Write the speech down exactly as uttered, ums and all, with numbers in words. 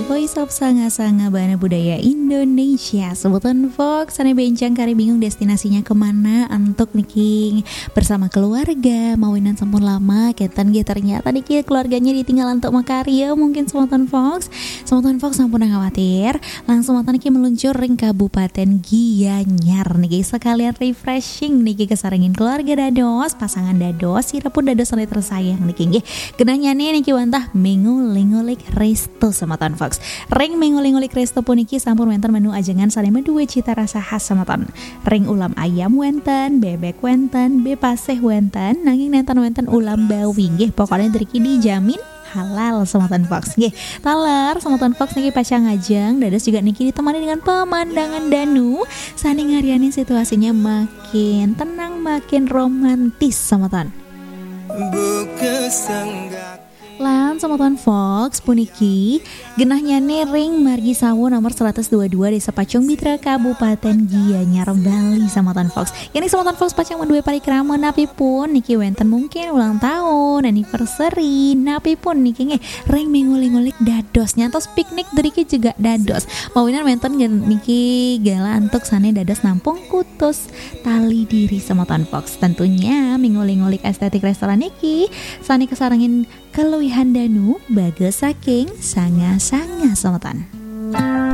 Voice of Sanga-Sanga Bahana Budaya Indonesia. Sebutan Fox, sana bencang kari bingung destinasinya kemana untuk Niki bersama keluarga. Mawinan sampun lama, ketan ge ternyata Niki keluarganya ditinggal untuk makarya. Mungkin sebutan Fox, sebutan Fox sampun khawatir. Langsung mata Niki meluncur ring Kabupaten Gianyar Niki sekalian refreshing Niki kesarengin keluarga dados, pasangan dados, sirapun dados santai tersayang Niki nggih. Genanyane Niki wantah menguling-ulik resto semeton Fox. Ring menguling-ulik resto puniki sampun wenten menu ajengan sareng dua cita rasa khas semeton. Ring ulam ayam wenten, bebek wenten, bepaseh wenten, nanging nenten-wenten ulam bawi nggih. Pokoknya driki dijamin halal semeton Fox nggih. Taler semeton Fox niki pacang ngajeng dados juga niki ditemani dengan pemandangan danu sani ngariani situasinya makin tenang, makin romantis semeton. Lan semeton Fox puniki genahnya ring Margi Sawo nomor seratus dua puluh dua Desa Pacung Mitra Kabupaten Gianyar Bali semeton Fox. Yani semeton Fox pacang menduwe parikrama napi pun niki wenten mungkin ulang tahun, anniversary, napi pun niki nggih ring menguling-ulik dados nyantos piknik deriki juga dados. Mawinan wenten niki gala antuk sane dados nampung kutus tali diri semeton Fox. Tentunya menguling-ulik estetik restoran niki sane kesarengin keluwihan danu bagus saking sanga-sanga semeton.